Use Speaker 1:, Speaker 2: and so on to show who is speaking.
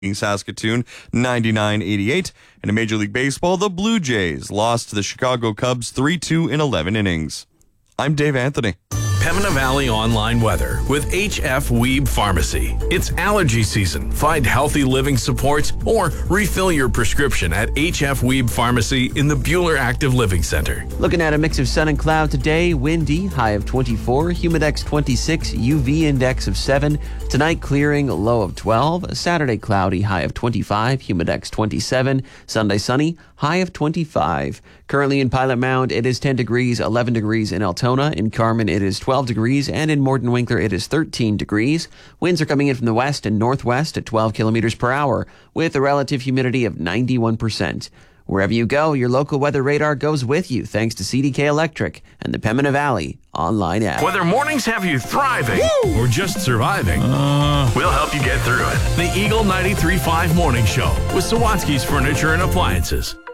Speaker 1: Saskatoon 99-88. And in Major League Baseball, the Blue Jays lost to the Chicago Cubs 3-2 in 11 innings. I'm Dave Anthony.
Speaker 2: Pembina Valley online weather with HF Weeb Pharmacy. It's allergy season. Find healthy living supports or refill your prescription at HF Weeb Pharmacy in the Bueller Active Living Center.
Speaker 3: Looking at a mix of sun and cloud today, windy, high of 24, humidex 26, UV index of 7. Tonight clearing, low of 12. Saturday cloudy, high of 25, humidex 27. Sunday sunny, high of 25. Currently in Pilot Mound, it is 10 degrees, 11 degrees in Altona. In Carmen, it is 12 degrees, and in Morton Winkler, it is 13 degrees. Winds are coming in from the west and northwest at 12 kilometers per hour, with a relative humidity of 91%. Wherever you go, your local weather radar goes with you, thanks to CDK Electric and the Pembina Valley online app.
Speaker 2: Whether mornings have you thriving or just surviving, we'll help you get through it. The Eagle 93.5 Morning Show with Sawatsky's Furniture and Appliances.